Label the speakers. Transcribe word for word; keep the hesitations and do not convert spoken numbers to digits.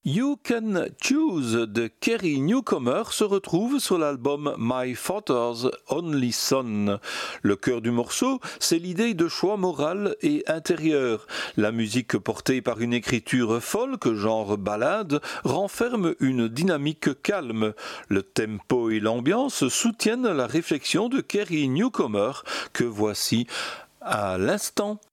Speaker 1: You Can Choose de Kerry Newcomer se retrouve sur l'album My Father's Only Son. Le cœur du morceau, c'est l'idée de choix moral et intérieur. La musique portée par une écriture folk, genre ballade, renferme une dynamique calme. Le tempo et l'ambiance soutiennent la réflexion de Kerry Newcomer que voici à l'instant.